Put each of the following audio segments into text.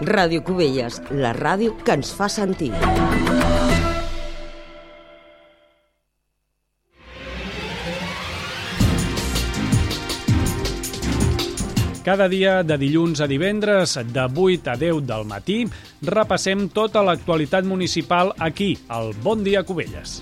Ràdio Cubelles, la ràdio que ens fa sentir. Cada dia, de dilluns a divendres, de 8 a 10 del matí, repassem tota l'actualitat municipal aquí, al Bon Dia Cubelles.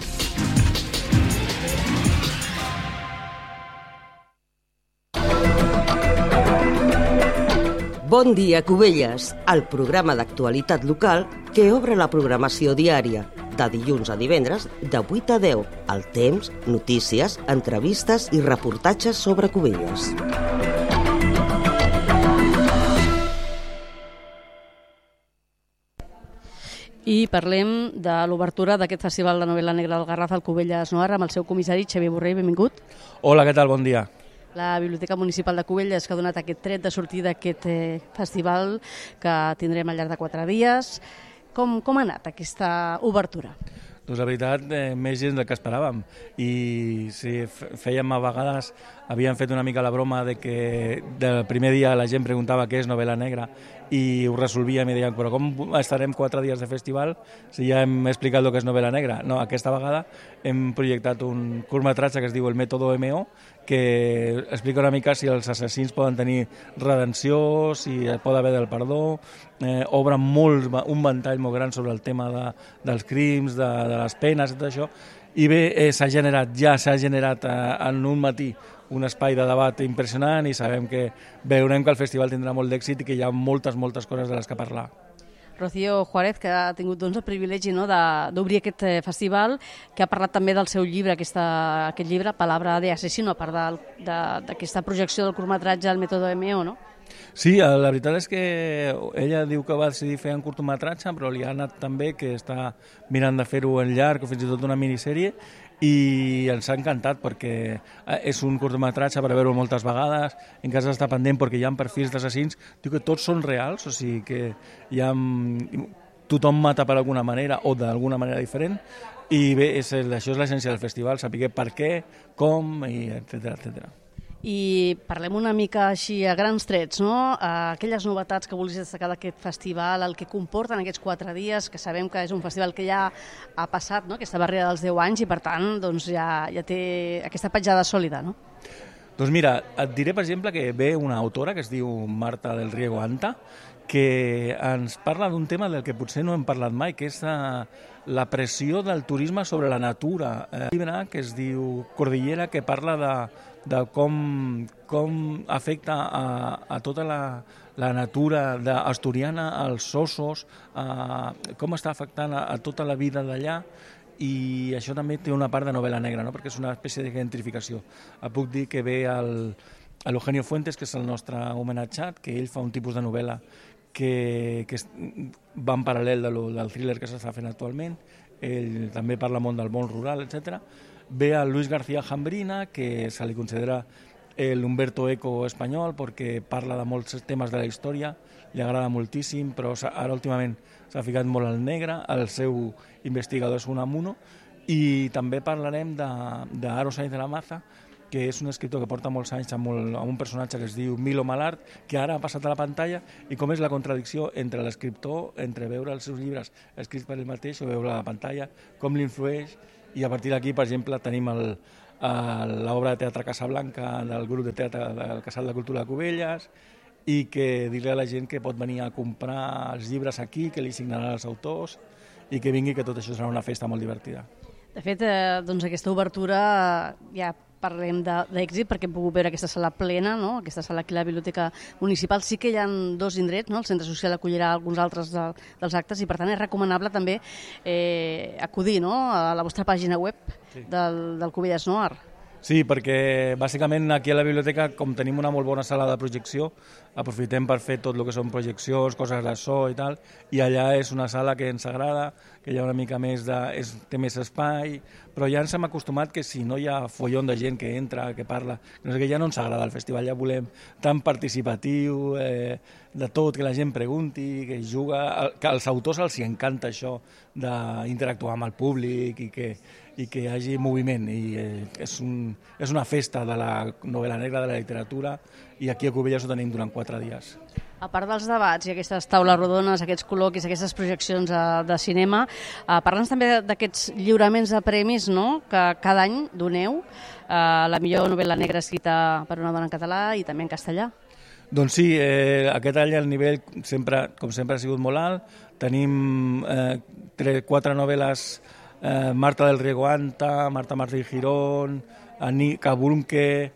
Bon dia, Cubelles, el programa d'actualitat local que obre la programació diària, de dilluns a divendres, de 8 a 10, el temps, notícies, entrevistes i reportatges sobre Cubelles. I parlem de l'obertura d'aquest Festival de Novel·la Negra del Garraf al Cubelles Noir amb el seu comissari Xavier Borrell. Benvingut. Hola, què tal? Bon dia. La Biblioteca Municipal de Cubelles, que ha donat aquest tret de sortir d'aquest festival que tindrem al llarg de 4 dies. Com ha anat aquesta obertura? Doncs la veritat, més gens del que esperàvem. I sí, fèiem a vegades, havíem fet una mica la broma de que del primer dia la gent preguntava què és novel·la negra i ho resolvíem i deien, però com estarem 4 dies de festival si ja hem explicat el que és novel·la negra? No, aquesta vegada hem projectat un curtmetratge que es diu El Mètode MO, que explica una mica si els assassins poden tenir redenció, si pot haver del perdó, obre un ventall molt gran sobre el tema dels crims, de les penes i tot això, i bé, s'ha generat en un matí un espai de debat impressionant i sabem que veurem que el festival tindrà molt d'èxit i que hi ha moltes coses de les que parlar. Rocío Juárez, que ha tingut el privilegi d'obrir aquest festival, que ha parlat també del seu llibre, aquest llibre, Palabra de asesino, a part d'aquesta projecció del curtmetratge El Mètode MO, no? Sí, la veritat és que ella diu que va decidir fer un curtmetratge, però li ha anat també que està mirant de fer-ho en llarg o fins i tot una minissèrie, i ens ha encantat perquè és un curtmetratge per veure-ho moltes vegades, en cas d'estar pendent perquè hi ha perfils d'assassins, diu que tots són reals, o sigui que tothom mata per alguna manera o d'alguna manera diferent, i bé, això és l'essència del festival, saber per què, com, i etcètera. I parlem una mica així a grans trets, no? Aquelles novetats que vulguis destacar d'aquest festival, el que comporten aquests 4 dies, que sabem que és un festival que ja ha passat, no?, aquesta barrera dels 10 anys i per tant doncs, ja té aquesta petjada sòlida, no? Doncs mira, et diré per exemple que ve una autora que es diu Marta del Riego Anta, que ens parla d'un tema del que potser no hem parlat mai, que és la pressió del turisme sobre la natura. Un llibre que es diu Cordillera, que parla de com afecta a tota la natura asturiana, als ossos, com està afectant a tota la vida d'allà, i això també té una part de novel·la negra, no? Perquè és una espècie de gentrificació. Puc dir que ve l'Eugenio Fuentes, que és el nostre homenatjat, que ell fa un tipus de novel·la que va en paral·lel del thriller que s'està fent actualment. Ell també parla molt del món rural, etc. Ve el Luis García Jambrina, que se li considera l'Humberto Eco espanyol perquè parla de molts temes de la història, li agrada moltíssim, però ara últimament s'ha ficat molt al negre, el seu investigador és Unamuno, i també parlarem d'Aro Sainz de la Maza, que és un escriptor que porta molts anys amb un personatge que es diu Milo Malart, que ara ha passat a la pantalla, i com és la contradicció entre l'escriptor, entre veure els seus llibres escrits per ell mateix o veure a la pantalla, com l'influeix, i a partir d'aquí, per exemple, tenim l'obra de teatre Casablanca del grup de teatre del Casal de Cultura de Cubelles, i que dir-li a la gent que pot venir a comprar els llibres aquí, que li signaran els autors, i que vingui, que tot això serà una festa molt divertida. De fet, doncs aquesta obertura ja parlem d'èxit perquè hem pogut veure aquesta sala plena, no? Aquesta sala aquí a la Biblioteca Municipal. Sí que hi ha 2 indrets, no? El Centre Social acollirà alguns altres dels actes i per tant és recomanable també acudir, no?, a la vostra pàgina web del Cubelles Noir. Sí, perquè bàsicament aquí a la biblioteca, com tenim una molt bona sala de projecció, aprofitem per fer tot el que són projeccions, coses de so i tal, i allà és una sala que ens agrada, que hi ha una mica més té més espai, però ja ens hem acostumat que si no hi ha follon de gent que entra, que parla, no sé, que ja no ens agrada el festival, ja volem tan participatiu, de tot, que la gent pregunti, que juga, que als autors els encanta això d'interactuar amb el públic i que hi hagi moviment, i és una festa de la novel·la negra, de la literatura, i aquí a Cubelles ho tenim durant 4 dies. A part dels debats i aquestes taules rodones, aquests col·loquis, aquestes projeccions de cinema, parla'ns també d'aquests lliuraments de premis, no?, que cada any doneu, la millor novel·la negra escrita per una dona en català i també en castellà. Doncs sí, aquest any el nivell, com sempre, ha sigut molt alt. Tenim 4 novel·les, Marta del Riego Anta, Marta Martín Girón, Anika Brunke,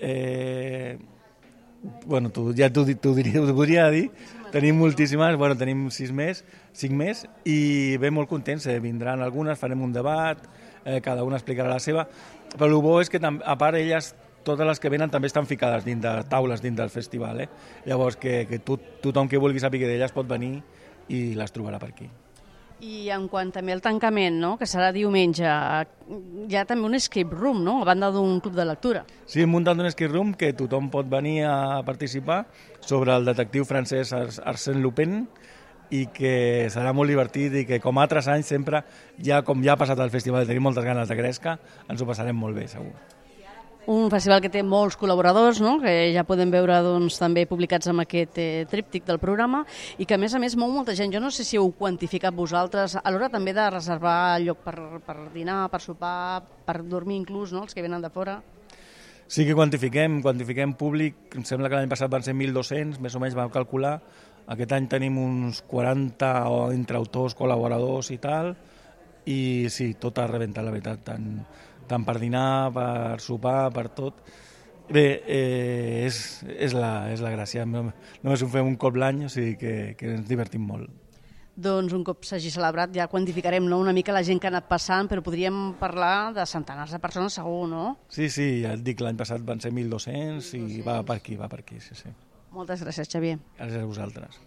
bueno, t'ho podria dir, tenim moltíssimes, bueno, tenim 5 més, i ben molt contents, vindran algunes, farem un debat, cada una explicarà la seva, però el bo és que, a part, elles, totes les que venen també estan ficades dins de taules dins del festival, llavors que tothom que vulgui saber d'elles pot venir i les trobarà per aquí. I en quant també al tancament, no?, que serà diumenge, hi ha també un escape room, no?, a banda d'un club de lectura. Sí, hem muntat un escape room que tothom pot venir a participar sobre el detectiu francès Arsène Lupin i que serà molt divertit i que, com altres anys, sempre, com ja ha passat al festival, tenim moltes ganes de Gresca, ens ho passarem molt bé, segur. Un festival que té molts col·laboradors, no?, que ja podem veure també publicats amb aquest tríptic del programa i que, a més, mou molta gent. Jo no sé si heu quantificat vosaltres a l'hora també de reservar lloc per dinar, per sopar, per dormir inclús, no?, els que venen de fora. Sí que quantifiquem públic. Em sembla que l'any passat van ser 1.200, més o menys vam calcular. Aquest any tenim uns 40 entre autors, col·laboradors i tal, i sí, tot ha rebentat, la veritat, tant per dinar, per sopar, per tot. Bé, és la gràcia. Només ho fem un cop l'any, o sigui que ens divertim molt. Doncs un cop s'hagi celebrat ja quantificarem, no?, una mica la gent que ha anat passant, però podríem parlar de centenars de persones segur, no? Sí, ja et dic, l'any passat van ser 1.200 i va per aquí, sí. Moltes gràcies, Xavier. Gràcies a vosaltres.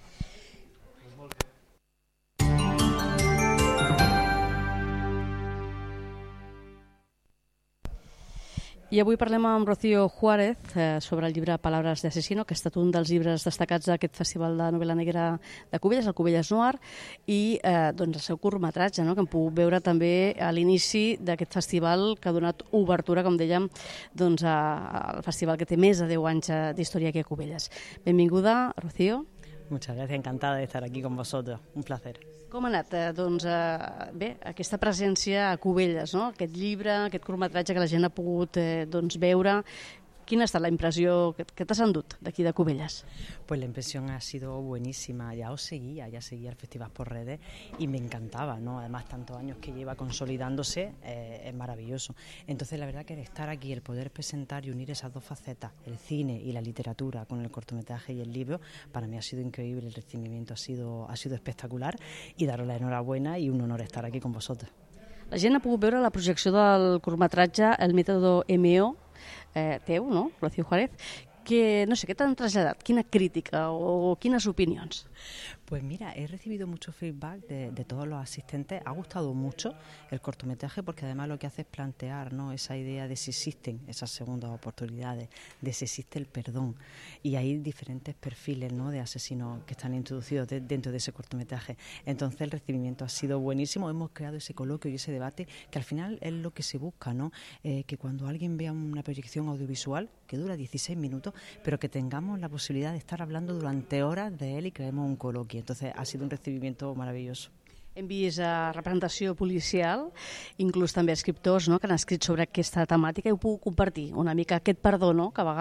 I avui parlem amb Rocío Juárez sobre el llibre Palabras de asesino, que ha estat un dels llibres destacats d'aquest Festival de Novel·la Negra de Cubelles, el Cubelles Noir, i el seu curtmetratge, no?, que hem pogut veure també a l'inici d'aquest festival que ha donat obertura, com dèiem, al festival que té més de 10 anys d'història aquí a Cubelles. Benvinguda, Rocío. Muchas gracias, encantada de estar aquí con vosotros, un placer. Com ha anat, bé, aquesta presència a Cubelles, no?, aquest llibre, aquest curtmetratge que la gent ha pogut veure? Quina ha estat la impressió que t'has endut d'aquí de Cubelles? Pues la impresión ha sido buenísima. Ya seguía el festival por redes y me encantaba, ¿no? Además, tantos años que lleva consolidándose, es maravilloso. Entonces, la verdad que estar aquí, el poder presentar y unir esas dos facetas, el cine y la literatura con el cortometraje y el libro, para mí ha sido increíble. El recibimiento ha sido espectacular y daros la enhorabuena y un honor estar aquí con vosotros. La gent ha pogut veure la projecció del curtmetratge El método MO, teu, no?, Rocío Juárez, que, no sé, què t'han traslladat? Quina crítica o quines opinions? Pues mira, he recibido mucho feedback de todos los asistentes. Ha gustado mucho el cortometraje porque además lo que hace es plantear, ¿no?, esa idea de si existen esas segundas oportunidades, de si existe el perdón. Y hay diferentes perfiles, ¿no?, de asesinos que están introducidos dentro de ese cortometraje. Entonces el recibimiento ha sido buenísimo. Hemos creado ese coloquio y ese debate que al final es lo que se busca, ¿no? Que cuando alguien vea una proyección audiovisual que dura 16 minutos, pero que tengamos la posibilidad de estar hablando durante horas de él y creemos un coloquio. Entonces ha sido un recibimiento maravilloso. Hem vist representació policial, inclús també escriptors, no?, que han escrit sobre aquesta temàtica i heu pogut compartir una mica aquest perdó, no?, que a vegades